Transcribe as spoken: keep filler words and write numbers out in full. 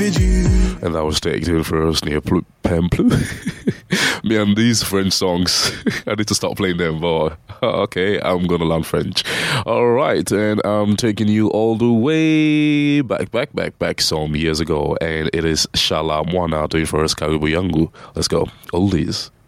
And that was Take Two first near Pl- Pemplu. Me and these French songs, I need to stop playing them, but okay, I'm gonna learn French. Alright, and I'm taking you all the way back, back, back, back some years ago, and it is Shala Mwana doing first Karibu Yangu. Let's go. Oldies.